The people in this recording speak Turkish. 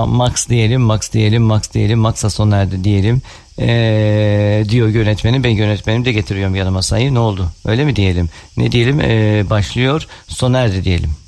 Max diyelim, Max diyelim, Max diyelim, Max'a sona erdi diyelim. Diyor yönetmenim. Ben yönetmenim de getiriyorum yanıma masayı. Ne oldu? Öyle mi diyelim? Ne diyelim? Başlıyor, sona erdi diyelim.